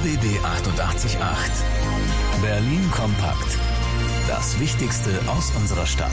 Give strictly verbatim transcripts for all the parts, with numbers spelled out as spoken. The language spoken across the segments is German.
B B achtundachtzig Komma acht. Berlin kompakt. Das Wichtigste aus unserer Stadt.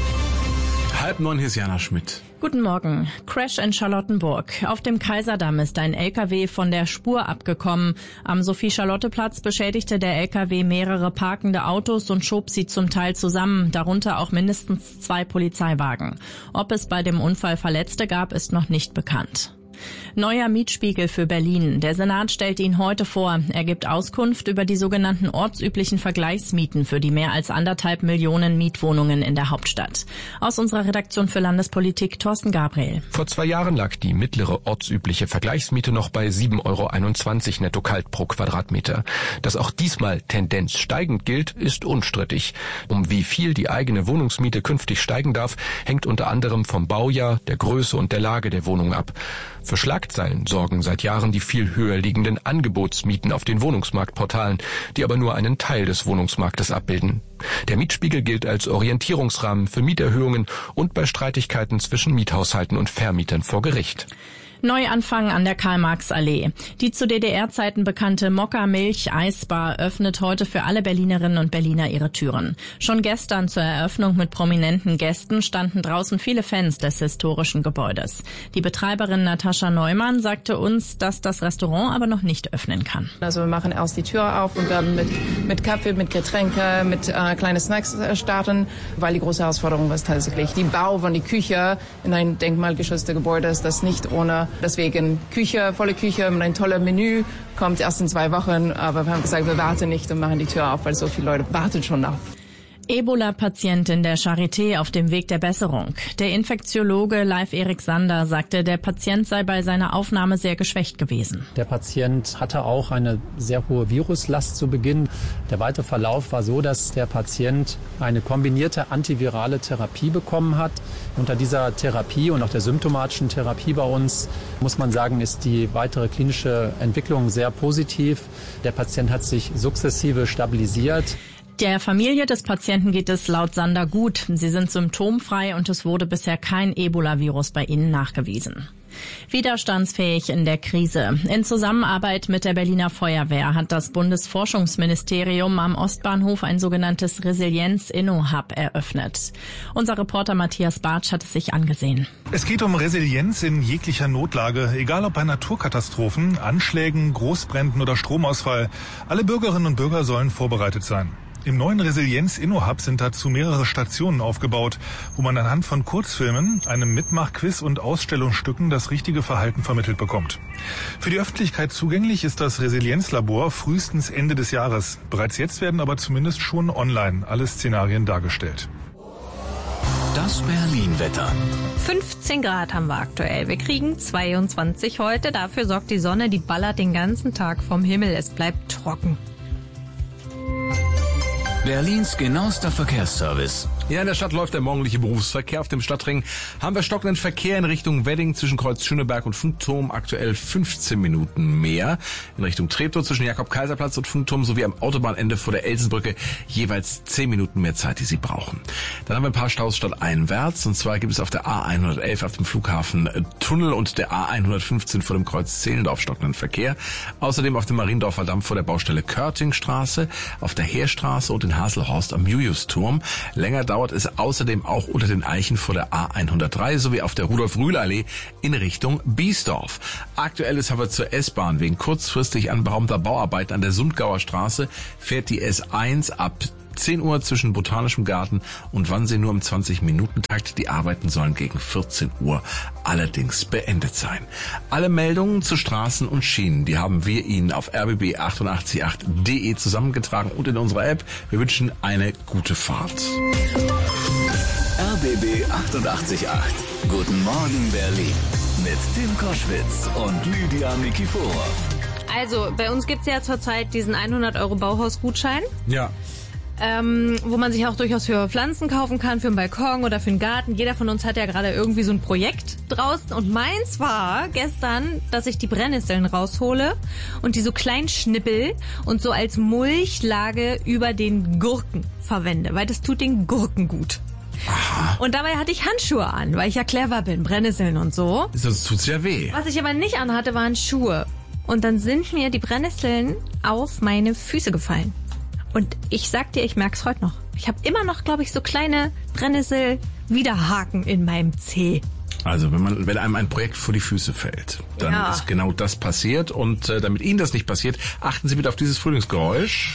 Halb neun, hier ist Jana Schmidt. Guten Morgen. Crash in Charlottenburg. Auf dem Kaiserdamm ist ein L K W von der Spur abgekommen. Am Sophie-Charlotte-Platz beschädigte der L K W mehrere parkende Autos und schob sie zum Teil zusammen, darunter auch mindestens zwei Polizeiwagen. Ob es bei dem Unfall Verletzte gab, ist noch nicht bekannt. Neuer Mietspiegel für Berlin. Der Senat stellt ihn heute vor. Er gibt Auskunft über die sogenannten ortsüblichen Vergleichsmieten für die mehr als anderthalb Millionen Mietwohnungen in der Hauptstadt. Aus unserer Redaktion für Landespolitik Thorsten Gabriel. Vor zwei Jahren lag die mittlere ortsübliche Vergleichsmiete noch bei sieben Euro einundzwanzig netto kalt pro Quadratmeter. Dass auch diesmal Tendenz steigend gilt, ist unstrittig. Um wie viel die eigene Wohnungsmiete künftig steigen darf, hängt unter anderem vom Baujahr, der Größe und der Lage der Wohnung ab. Für Schlagzeilen sorgen seit Jahren die viel höher liegenden Angebotsmieten auf den Wohnungsmarktportalen, die aber nur einen Teil des Wohnungsmarktes abbilden. Der Mietspiegel gilt als Orientierungsrahmen für Mieterhöhungen und bei Streitigkeiten zwischen Miethaushalten und Vermietern vor Gericht. Neuanfang an der Karl-Marx-Allee. Die zu D D R-Zeiten bekannte Mokka-Milch-Eisbar öffnet heute für alle Berlinerinnen und Berliner ihre Türen. Schon gestern zur Eröffnung mit prominenten Gästen standen draußen viele Fans des historischen Gebäudes. Die Betreiberin Natascha Neumann sagte uns, dass das Restaurant aber noch nicht öffnen kann. Also wir machen erst die Tür auf und werden mit, mit Kaffee, mit Getränke, mit äh, kleinen Snacks äh, starten, weil die große Herausforderung ist tatsächlich die Bau von der Küche in ein denkmalgeschütztes Gebäude ist, das nicht ohne Deswegen Küche, volle Küche mit einem tollen Menü, kommt erst in zwei Wochen. Aber wir haben gesagt, wir warten nicht und machen die Tür auf, weil so viele Leute warten schon auf. Ebola-Patient in der Charité auf dem Weg der Besserung. Der Infektiologe Leif-Erik Sander sagte, der Patient sei bei seiner Aufnahme sehr geschwächt gewesen. Der Patient hatte auch eine sehr hohe Viruslast zu Beginn. Der weitere Verlauf war so, dass der Patient eine kombinierte antivirale Therapie bekommen hat. Unter dieser Therapie und auch der symptomatischen Therapie bei uns, muss man sagen, ist die weitere klinische Entwicklung sehr positiv. Der Patient hat sich sukzessive stabilisiert. Der Familie des Patienten geht es laut Sander gut. Sie sind symptomfrei und es wurde bisher kein Ebola-Virus bei ihnen nachgewiesen. Widerstandsfähig in der Krise. In Zusammenarbeit mit der Berliner Feuerwehr hat das Bundesforschungsministerium am Ostbahnhof ein sogenanntes Resilienz-Inno-Hub eröffnet. Unser Reporter Matthias Bartsch hat es sich angesehen. Es geht um Resilienz in jeglicher Notlage, egal ob bei Naturkatastrophen, Anschlägen, Großbränden oder Stromausfall. Alle Bürgerinnen und Bürger sollen vorbereitet sein. Im neuen Resilienz-Inno-Hub sind dazu mehrere Stationen aufgebaut, wo man anhand von Kurzfilmen, einem Mitmach-Quiz und Ausstellungsstücken das richtige Verhalten vermittelt bekommt. Für die Öffentlichkeit zugänglich ist das Resilienzlabor frühestens Ende des Jahres. Bereits jetzt werden aber zumindest schon online alle Szenarien dargestellt. Das Berlin-Wetter. fünfzehn Grad haben wir aktuell. Wir kriegen zweiundzwanzig heute. Dafür sorgt die Sonne, die ballert den ganzen Tag vom Himmel. Es bleibt trocken. Berlins genauester Verkehrsservice. Ja, in der Stadt läuft der morgendliche Berufsverkehr. Auf dem Stadtring haben wir stockenden Verkehr in Richtung Wedding zwischen Kreuz Schöneberg und Fundturm. Aktuell fünfzehn Minuten mehr. In Richtung Treptow zwischen Jakob-Kaiser-Platz und Fundturm sowie am Autobahnende vor der Elsenbrücke jeweils zehn Minuten mehr Zeit, die Sie brauchen. Dann haben wir ein paar Staus stadteinwärts. Und zwar gibt es auf der A hundertelf auf dem Flughafen Tunnel und der A hundertfünfzehn vor dem Kreuz Zehlendorf stockenden Verkehr. Außerdem auf dem Mariendorfer Damm vor der Baustelle Körtingstraße, auf der Heerstraße und in Haselhorst am Juliusturm. Länger dauert es außerdem auch unter den Eichen vor der A hundertdrei sowie auf der Rudolf-Rühl-Allee in Richtung Biesdorf. Aktuell ist aber zur S-Bahn wegen kurzfristig anberaumter Bauarbeiten an der Sundgauer Straße fährt die S eins ab zehn Uhr zwischen Botanischem Garten und Wannsee nur im zwanzig-Minuten-Takt. Die Arbeiten sollen gegen vierzehn Uhr allerdings beendet sein. Alle Meldungen zu Straßen und Schienen, die haben wir Ihnen auf r b b achtundachtzig Komma acht punkt de zusammengetragen und in unserer App. Wir wünschen eine gute Fahrt. R b b achtundachtzig Komma acht. Guten Morgen Berlin. Mit Tim Koschwitz und Lydia Nikiforov. Also, bei uns gibt's ja zurzeit diesen hundert Euro Bauhausgutschein. Ja. Ähm, wo man sich auch durchaus für Pflanzen kaufen kann, für einen Balkon oder für einen Garten. Jeder von uns hat ja gerade irgendwie so ein Projekt draußen. Und meins war gestern, dass ich die Brennnesseln raushole und die so klein schnippel und so als Mulchlage über den Gurken verwende, weil das tut den Gurken gut. Aha. Und dabei hatte ich Handschuhe an, weil ich ja clever bin, Brennnesseln und so. Sonst tut's ja weh. Was ich aber nicht anhatte, waren Schuhe. und dann sind mir die Brennnesseln auf meine Füße gefallen. Und ich sag dir, ich merk's heute noch. Ich habe immer noch, glaube ich, so kleine Brennnessel-Widerhaken in meinem Zeh. Also wenn man, wenn einem ein Projekt vor die Füße fällt, dann Ja. ist genau das passiert. Und äh, damit Ihnen das nicht passiert, achten Sie bitte auf dieses Frühlingsgeräusch.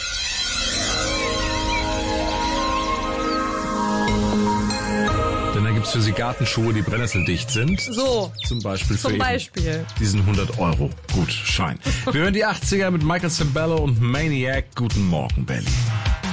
Denn da gibt's für Sie Gartenschuhe, die brennnesseldicht sind. So. Zum Beispiel für Zum eben Beispiel. diesen hundert Euro Gutschein. Wir hören die achtziger mit Michael Cimbello und Maniac. Guten Morgen, Berlin.